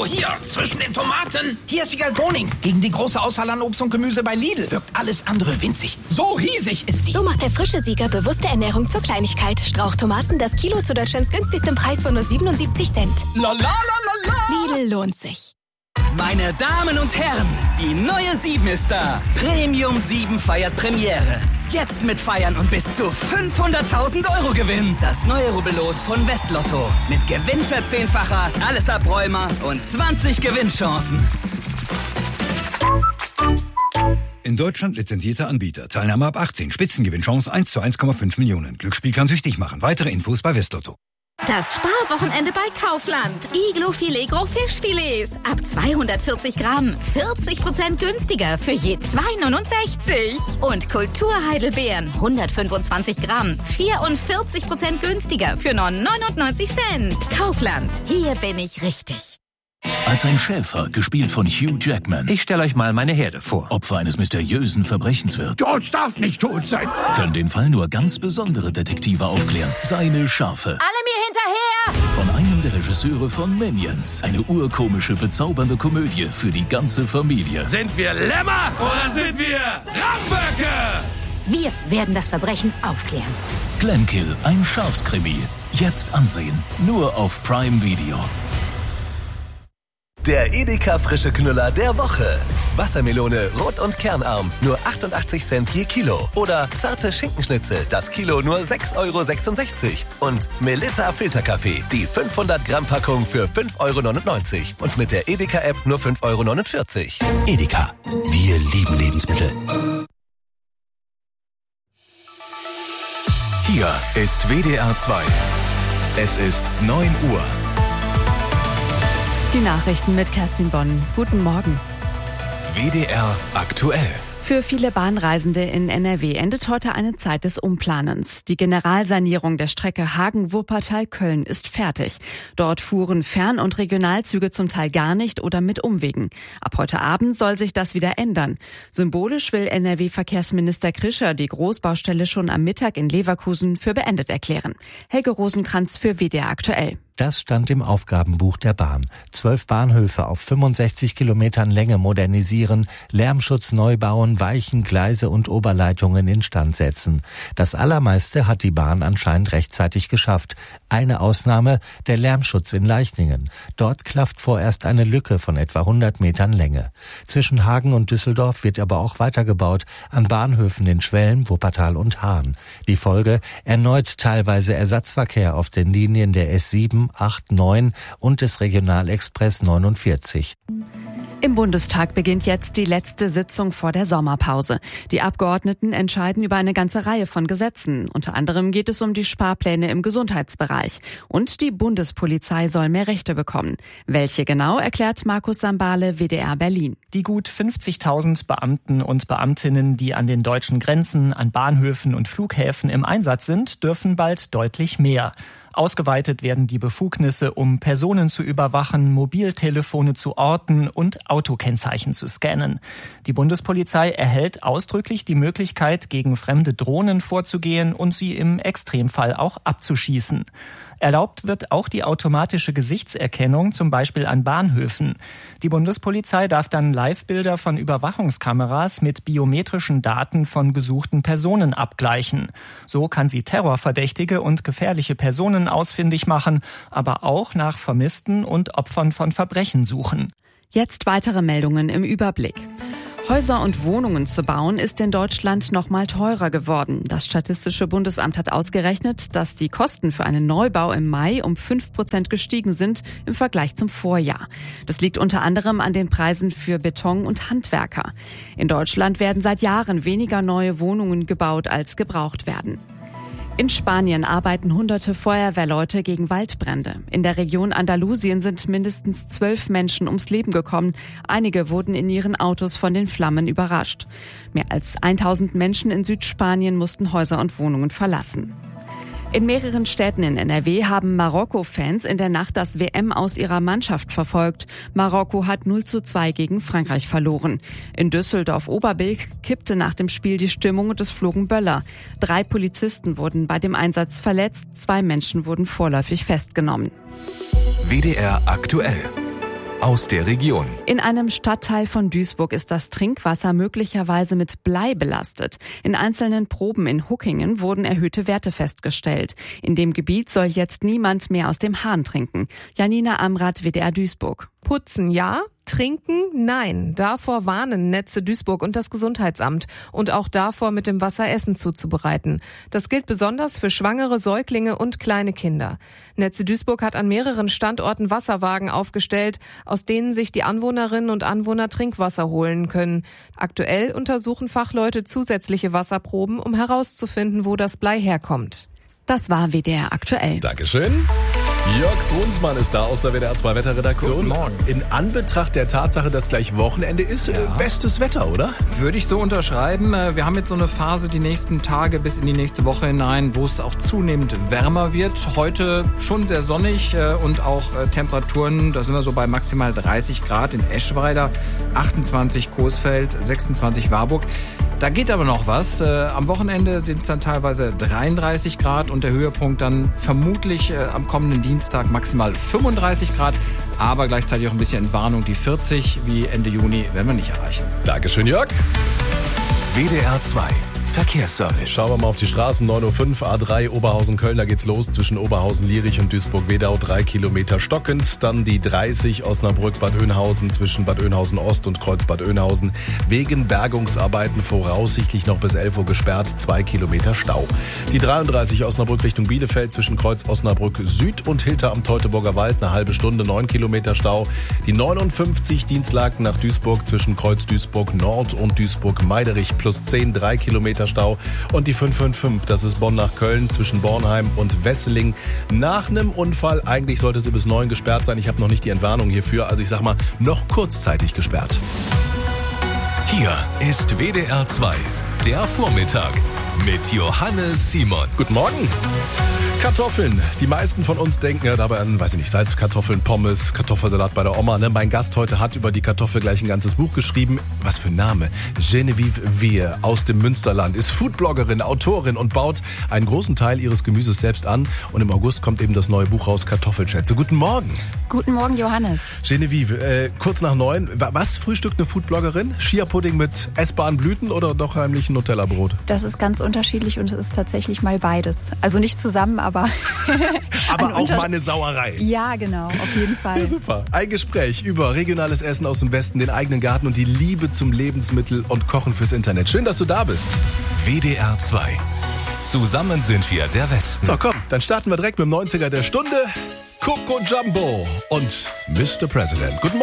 hier, zwischen den Tomaten. Hier ist Vigal Boning. Gegen die große Auswahl an Obst und Gemüse bei Lidl wirkt alles andere winzig. So riesig ist die. So macht der frische Sieger bewusste Ernährung zur Kleinigkeit. Strauchtomaten, das Kilo zu Deutschlands günstigstem Preis von nur 77 Cent. La la la la la. Lidl lohnt sich. Meine Damen und Herren, die neue 7 ist da. Premium 7 feiert Premiere. Jetzt mit Feiern und bis zu 500.000 € Gewinn. Das neue Rubbellos von Westlotto. Mit Gewinnverzehnfacher, alles Abräumer und 20 Gewinnchancen. In Deutschland lizenzierter Anbieter. Teilnahme ab 18. Spitzengewinnchance 1 zu 1,5 Millionen. Glücksspiel kann süchtig machen. Weitere Infos bei Westlotto. Das Sparwochenende bei Kaufland. Iglo Filet Gros Fischfilets. Ab 240 Gramm. 40% günstiger für je 2,69. Und Kulturheidelbeeren. 125 Gramm. 44% günstiger für 99 Cent. Kaufland. Hier bin ich richtig. Als ein Schäfer, gespielt von Hugh Jackman. Ich stelle euch mal meine Herde vor. Opfer eines mysteriösen Verbrechens wird. George darf nicht tot sein. Können den Fall nur ganz besondere Detektive aufklären. Seine Schafe. Alle mir hinterher! Von einem der Regisseure von Minions. Eine urkomische, bezaubernde Komödie für die ganze Familie. Sind wir Lämmer oder sind wir Ramböcke? Wir werden das Verbrechen aufklären. Glenkill, ein Schafskrimi. Jetzt ansehen. Nur auf Prime Video. Der Edeka frische Knüller der Woche. Wassermelone rot und kernarm, nur 88 Cent je Kilo. Oder zarte Schinkenschnitzel, das Kilo nur 6,66 €. Und Melitta Filterkaffee, die 500 Gramm Packung für 5,99 €. Und mit der Edeka-App nur 5,49 €. Edeka, wir lieben Lebensmittel. Hier ist WDR 2. Es ist 9 Uhr. Die Nachrichten mit Kerstin Bonn. Guten Morgen. WDR aktuell. Für viele Bahnreisende in NRW endet heute eine Zeit des Umplanens. Die Generalsanierung der Strecke Hagen-Wuppertal-Köln ist fertig. Dort fuhren Fern- und Regionalzüge zum Teil gar nicht oder mit Umwegen. Ab heute Abend soll sich das wieder ändern. Symbolisch will NRW-Verkehrsminister Krischer die Großbaustelle schon am Mittag in Leverkusen für beendet erklären. Helge Rosenkranz für WDR aktuell. Das stand im Aufgabenbuch der Bahn. 12 Bahnhöfe auf 65 Kilometern Länge modernisieren, Lärmschutz neu bauen, Weichen, Gleise und Oberleitungen instand setzen. Das Allermeiste hat die Bahn anscheinend rechtzeitig geschafft. Eine Ausnahme, der Lärmschutz in Leichningen. Dort klafft vorerst eine Lücke von etwa 100 Metern Länge. Zwischen Hagen und Düsseldorf wird aber auch weitergebaut, an Bahnhöfen in Schwelm, Wuppertal und Hahn. Die Folge: erneut teilweise Ersatzverkehr auf den Linien der S7, 8, 9 und des Regionalexpress 49. Im Bundestag beginnt jetzt die letzte Sitzung vor der Sommerpause. Die Abgeordneten entscheiden über eine ganze Reihe von Gesetzen. Unter anderem geht es um die Sparpläne im Gesundheitsbereich. Und die Bundespolizei soll mehr Rechte bekommen. Welche genau, erklärt Markus Sambale, WDR Berlin. Die gut 50.000 Beamten und Beamtinnen, die an den deutschen Grenzen, an Bahnhöfen und Flughäfen im Einsatz sind, dürfen bald deutlich mehr. Ausgeweitet werden die Befugnisse, um Personen zu überwachen, Mobiltelefone zu orten und Autokennzeichen zu scannen. Die Bundespolizei erhält ausdrücklich die Möglichkeit, gegen fremde Drohnen vorzugehen und sie im Extremfall auch abzuschießen. Erlaubt wird auch die automatische Gesichtserkennung, zum Beispiel an Bahnhöfen. Die Bundespolizei darf dann Live-Bilder von Überwachungskameras mit biometrischen Daten von gesuchten Personen abgleichen. So kann sie Terrorverdächtige und gefährliche Personen ausfindig machen, aber auch nach Vermissten und Opfern von Verbrechen suchen. Jetzt weitere Meldungen im Überblick. Häuser und Wohnungen zu bauen ist in Deutschland noch mal teurer geworden. Das Statistische Bundesamt hat ausgerechnet, dass die Kosten für einen Neubau im Mai um 5% gestiegen sind im Vergleich zum Vorjahr. Das liegt unter anderem an den Preisen für Beton und Handwerker. In Deutschland werden seit Jahren weniger neue Wohnungen gebaut, als gebraucht werden. In Spanien arbeiten hunderte Feuerwehrleute gegen Waldbrände. In der Region Andalusien sind mindestens 12 Menschen ums Leben gekommen. Einige wurden in ihren Autos von den Flammen überrascht. Mehr als 1000 Menschen in Südspanien mussten Häuser und Wohnungen verlassen. In mehreren Städten in NRW haben Marokko-Fans in der Nacht das WM-Aus ihrer Mannschaft verfolgt. Marokko hat 0:2 gegen Frankreich verloren. In Düsseldorf-Oberbilk kippte nach dem Spiel die Stimmung und es flogen Böller. 3 Polizisten wurden bei dem Einsatz verletzt, 2 Menschen wurden vorläufig festgenommen. WDR aktuell. aus der Region. In einem Stadtteil von Duisburg ist das Trinkwasser möglicherweise mit Blei belastet. In einzelnen Proben in Huckingen wurden erhöhte Werte festgestellt. In dem Gebiet soll jetzt niemand mehr aus dem Hahn trinken. Janina Amrath, WDR Duisburg. Putzen ja, trinken nein. Davor warnen Netze Duisburg und das Gesundheitsamt. Und auch davor, mit dem Wasser Essen zuzubereiten. Das gilt besonders für schwangere Säuglinge und kleine Kinder. Netze Duisburg hat an mehreren Standorten Wasserwagen aufgestellt, aus denen sich die Anwohnerinnen und Anwohner Trinkwasser holen können. Aktuell untersuchen Fachleute zusätzliche Wasserproben, um herauszufinden, wo das Blei herkommt. Das war WDR aktuell. Dankeschön. Jörg Brunsmann ist da aus der WDR 2 Wetterredaktion. Guten Morgen. In Anbetracht der Tatsache, dass gleich Wochenende ist, bestes Wetter, oder? Würde ich so unterschreiben. Wir haben jetzt so eine Phase die nächsten Tage bis in die nächste Woche hinein, wo es auch zunehmend wärmer wird. Heute schon sehr sonnig und auch Temperaturen, da sind wir so bei maximal 30 Grad in Eschweiler, 28 Coesfeld, 26 Warburg. Da geht aber noch was. Am Wochenende sind es dann teilweise 33 Grad und der Höhepunkt dann vermutlich am kommenden Dienstag maximal 35 Grad, aber gleichzeitig auch ein bisschen Entwarnung. Die 40 wie Ende Juni werden wir nicht erreichen. Dankeschön, Jörg. WDR 2 Verkehrsservice. Schauen wir mal auf die Straßen. 9:05 Uhr, A3 Oberhausen-Köln. Da geht's los zwischen Oberhausen-Lierich und Duisburg-Wedau. 3 Kilometer stockend. Dann die 30 Osnabrück-Bad Oeynhausen zwischen Bad Oeynhausen-Ost und Kreuz-Bad Oeynhausen. Wegen Bergungsarbeiten voraussichtlich noch bis 11 Uhr gesperrt. 2 Kilometer Stau. Die 33 Osnabrück Richtung Bielefeld zwischen Kreuz Osnabrück Süd und Hilter am Teutoburger Wald. Eine halbe Stunde, 9 Kilometer Stau. Die 59 Dienstlaken nach Duisburg zwischen Kreuz Duisburg Nord und Duisburg Meiderich plus 10, 3 Kilometer Stau. Und die 555, das ist Bonn nach Köln zwischen Bornheim und Wesseling. Nach einem Unfall, eigentlich sollte sie bis 9 gesperrt sein. Ich habe noch nicht die Entwarnung hierfür, also ich sag mal, noch kurzzeitig gesperrt. Hier ist WDR 2, der Vormittag mit Johannes Simon. Guten Morgen. Kartoffeln. Die meisten von uns denken ja dabei an, weiß ich nicht, Salzkartoffeln, Pommes, Kartoffelsalat bei der Oma. Ne? Mein Gast heute hat über die Kartoffel gleich ein ganzes Buch geschrieben. Was für ein Name. Genevieve Wehe aus dem Münsterland ist Foodbloggerin, Autorin und baut einen großen Teil ihres Gemüses selbst an. Und im August kommt eben das neue Buch raus, Kartoffelschätze. Guten Morgen. Guten Morgen, Johannes. Genevieve, kurz nach 9. Was frühstückt eine Foodbloggerin? Chia-Pudding mit essbaren Blüten oder doch heimlich ein Nutella-Brot? Das ist ganz unterschiedlich und es ist tatsächlich mal beides. Also nicht zusammen, aber auch mal eine Sauerei. Ja, genau, auf jeden Fall. Ja, super. Ein Gespräch über regionales Essen aus dem Westen, den eigenen Garten und die Liebe zum Lebensmittel und Kochen fürs Internet. Schön, dass du da bist. WDR 2. Zusammen sind wir der Westen. So, komm, dann starten wir direkt mit dem 90er der Stunde. Coco Jumbo und Mr. President. Guten Morgen.